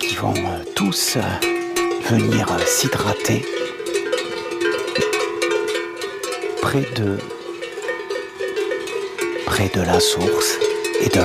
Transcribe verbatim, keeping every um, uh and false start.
qui vont euh, tous euh, venir euh, s'hydrater près de, près de la source.